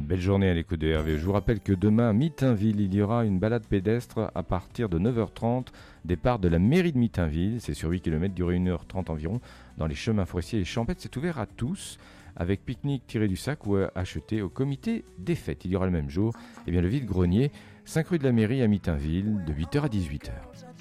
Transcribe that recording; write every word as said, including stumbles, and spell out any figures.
Belle journée à l'écoute de R V E. Je vous rappelle que demain, à Mitainville, il y aura une balade pédestre à partir de neuf heures trente, départ de la mairie de Mitainville. C'est sur huit kilomètres, durée une heure trente environ, dans les chemins forestiers et champêtres. C'est ouvert à tous, avec pique-nique tiré du sac ou acheté au comité des fêtes. Il y aura le même jour eh bien, le vide-grenier, cinq rue de la mairie à Mitainville, de huit heures à dix-huit heures.